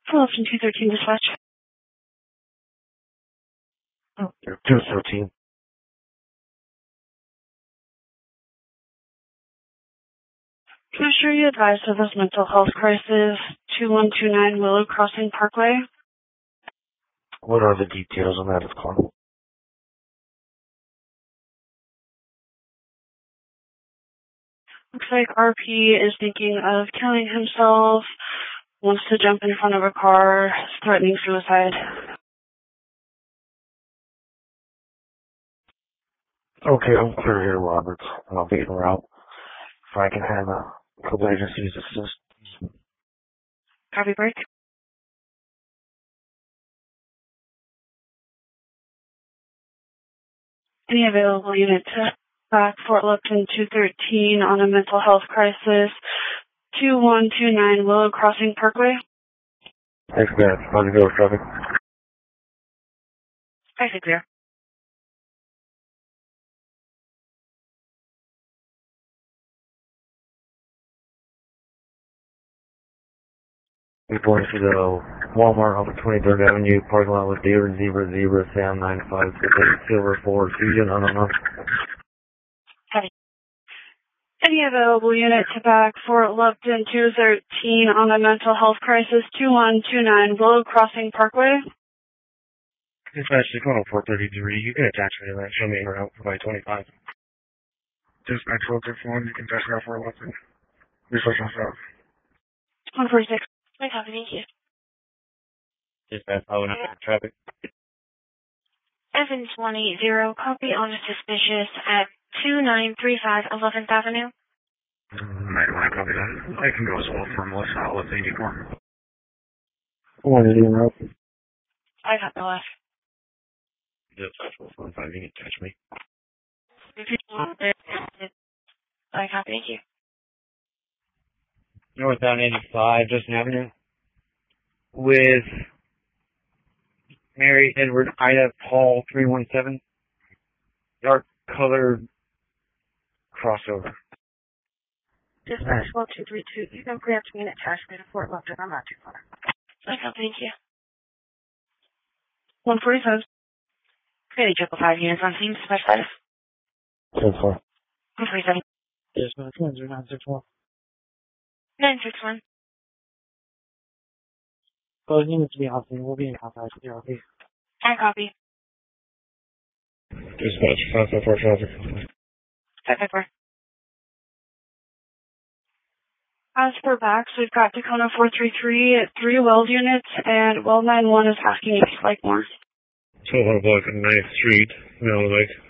Fullerton 213 dispatch. Oh, 213. Can I assure you advised of this mental health crisis, 2129 Willow Crossing Parkway? What are the details on that call? Looks like RP is thinking of killing himself, wants to jump in front of a car, is threatening suicide. Okay, I'm clear here, Roberts. I'll be en route. If I can have a couple agencies assist. Copy break. Any available unit to back Fort Lupton 213 on a mental health crisis, 2129 Willow Crossing Parkway? Thanks, man. How's it going, traffic? I see clear. Reporting to the Walmart off of 23rd Avenue, parking lot with Deer, Zebra, Sam 9568, Silver 4, Fusion, unknown. Copy. Any available unit to back Fort Lupton 213 on a mental health crisis, 2129 Willow Crossing Parkway? Dispatch to call 433. You can attach me to that. Show me en route by 25. Dispatch 434. You can attach me out for 11. Resource myself. 146. My copy, thank you. Dispatch following up traffic. Evans 180, copy on a suspicious at 2935 11th Avenue. I copy that. I can go as well for Melissa Outlet 84. 180 en route. I got the left. Dispatch 445. You can attach me. I copy, thank you. Northbound 85, Justin Avenue. With Mary, Edward, Ida, Paul 317. Dark colored crossover. Dispatch 12232. You can preempt me and attach me to Fort Lupton. I'm not too far. I copy, thank you. 145. Creating 555 units on scene. Dispatch status. 10-4. 147. Dispatch 10961. 961. Those units to be off scene. We'll be in contact with you, okay? I copy. Dispatch 554 traffic. 554. As for backs, we've got Tacoma 433 at 3 weld units, and Well 91 is asking if you'd like more. 1200 block of 9th Street, Middle Lake.